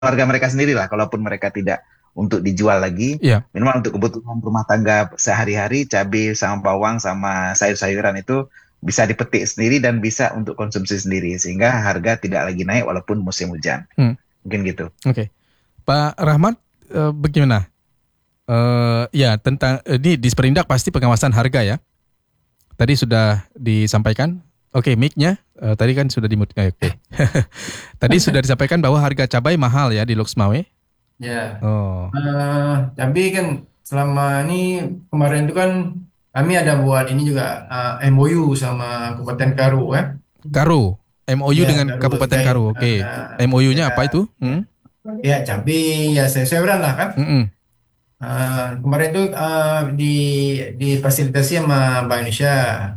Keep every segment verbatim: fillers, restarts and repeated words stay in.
keluarga mereka sendiri lah, kalaupun mereka tidak untuk dijual lagi, Iya. minimal untuk kebutuhan rumah tangga sehari-hari, cabai sama bawang sama sayur-sayuran itu bisa dipetik sendiri dan bisa untuk konsumsi sendiri, sehingga harga tidak lagi naik walaupun musim hujan. Hmm. Mungkin gitu. Oke. Pak Rahmat, eh, bagaimana? Eh, ya, tentang ini di Perindak pasti pengawasan harga ya. Tadi sudah disampaikan. Oke, mic-nya eh, tadi kan sudah dimut. eh, Oke. Tadi sudah disampaikan bahwa harga cabai mahal ya di Loksmawe. Ya, Oh, eh, tapi kan selama ini kemarin itu kan kami ada buat ini juga eh, M O U sama Kabupaten Karo kan. Karo. M O U Ya, dengan Karo Kabupaten terkait Karo. Oke. eh, M O U-nya apa ya, itu? Hmm? ya cabai ya sayur-sayuran lah kan. Mm-mm. Eh, kemarin itu eh, di difasilitasi sama Bank Indonesia.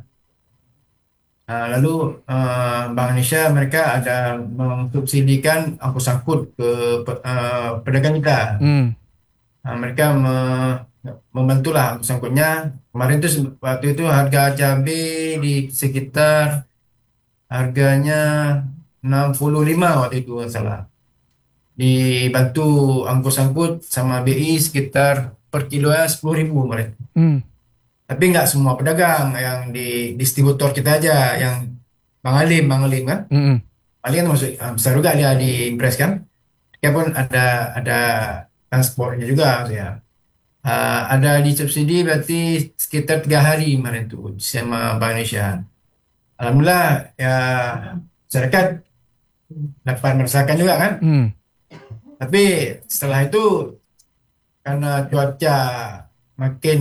Nah, lalu eh, Bank Indonesia mereka ada mensubsidikan ongkos angkut ke pe- eh, pedagang kita. Hmm. Nah, mereka me- membantulah ongkos angkutnya. Kemarin itu se- waktu itu harga cabai di sekitar harganya enam puluh lima waktu itu nggak salah. Dibantu ongkos angkut sama B I sekitar per kilonya sepuluh ribu kemarin. Hmm. Tapi nggak semua pedagang yang di distributor kita aja yang Bang Alim, Bang Alim kan. Mm-mm. Paling kan masuk ah, besar juga dia di Impres kan. Dia pun ada ada transportnya juga ya. Ah, ada disubsidi berarti sekitar tiga hari kemarin tuh sama Bank Indonesia. Alhamdulillah ya masyarakat dapat merasakan juga kan. Hmm. Tapi setelah itu karena cuaca makin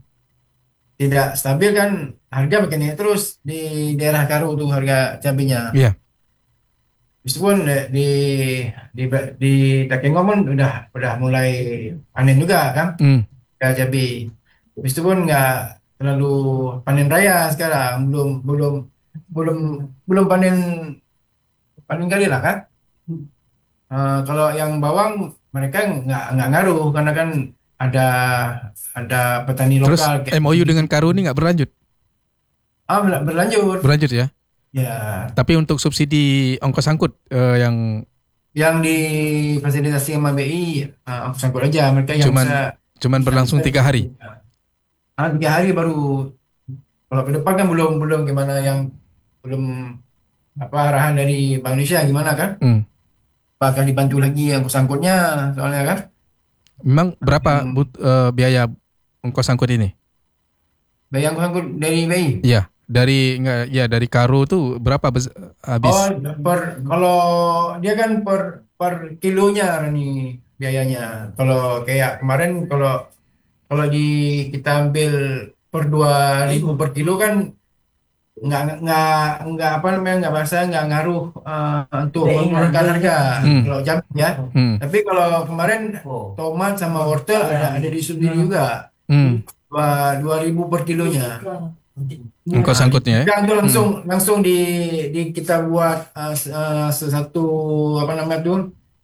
tidak stabil kan harga makin naik terus di daerah Karo tuh harga cabenya. Iya. Meskipun di di di Takengon udah udah mulai panen juga kan Hmm. ya cabai. Meskipun nggak terlalu panen raya sekarang belum belum belum belum panen panen kali lah kan. Eh, kalau yang bawang mereka nggak nggak ngaruh karena kan ada ada petani Terus lokal kayak M O U dengan Karo ini nggak berlanjut? ah berla- berlanjut Berlanjut ya. ya Tapi untuk subsidi ongkos angkut eh, yang yang difasilitasi sama B I eh, aku sangkut aja mereka yang cuman bisa cuman bisa berlangsung tiga hari. ah, tiga hari baru kalau ke depan kan belum belum gimana yang belum apa arahan dari Bank Indonesia gimana kan Hmm. bakal dibantu lagi yang sangkutnya soalnya kan. Memang berapa Hmm, but, eh, biaya ongkos angkut ini? yang sangkut dari B I. Iya, dari nggak ya dari Karo tuh berapa bes- Oh, habis? per kalau dia kan per per kilonya nih biayanya. Kalau kayak kemarin kalau kalau di kita ambil per dua ribu per kilo kan nggak nggak nggak apa namanya nggak bahasa nggak ngaruh eh, untuk menurunkan harga Hmm. kalau jam ya. Hmm. Tapi kalau kemarin tomat sama wortel ada ada di subsidi juga Hmm. dua dua ribu per kilonya. Ongkos Nah, di angkutnya ya. Jepang tuh Hmm. langsung langsung di di kita buat uh, s- uh, sesuatu apa namanya tuh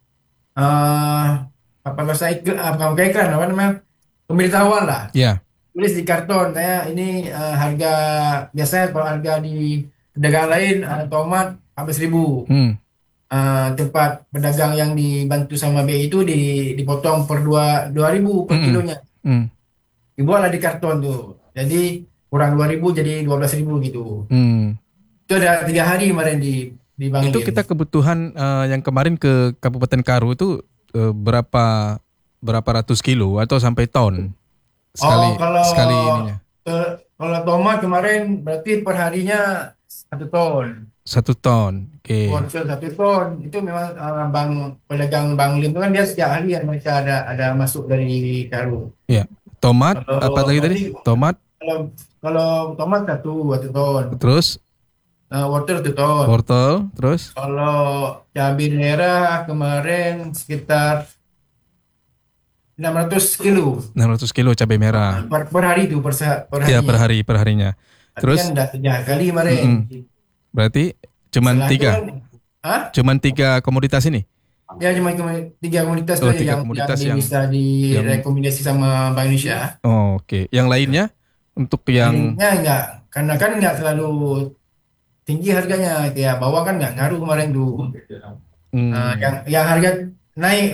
uh, apa bahasa iklan apa bukan iklan apa namanya pemberitahuan lah Ya. tulis di karton saya ini uh, harga biasanya kalau harga di pedagang lain uh, tomat habis ribu Hmm. uh, tempat pedagang yang dibantu sama B I itu di dipotong per dua dua ribu per Hmm. kilonya Hmm. dibuatlah di karton tuh jadi kurang dua ribu jadi dua belas ribu gitu. Hmm. Itu ada tiga hari kemarin di di Bang Itu Lim. kita kebutuhan eh, yang kemarin ke Kabupaten Karo itu eh, berapa berapa ratus kilo atau sampai ton Oh, sekali kalau sekali ininya? ke- kalau tomat kemarin berarti per harinya satu ton. Satu ton. Oke. Wortel satu ton. Itu memang uh, Bang pedagang Bang Lim itu kan dia setiap hari yang mereka ada ada masuk dari Karo. Ya. Tomat apa Kalau lagi tadi? berarti Tomat kalau kalau tomat satu satu ton. terus Uh, wortel satu ton. wortel terus Kalau cabai merah kemarin sekitar enam ratus kilo enam ratus kilo cabai merah. per, per hari itu per, se- per Ya, harinya. per hari per harinya. Tapi Terus kan udah tiga kali kemarin. mm-mm. Berarti cuman Setelah itu tiga. kan, hah? Cuman tiga komoditas ini. Ya cuma cuma tiga komunitas Oh, aja tiga yang komoditas yang yang bisa yang direkomendasi sama Bank Indonesia. oh, oke. Yang lainnya untuk yang Ininya enggak, karena kan enggak terlalu tinggi harganya. Kayak bawang kan enggak ngaruh kemarin tuh. Nah, hmm, yang yang harga naik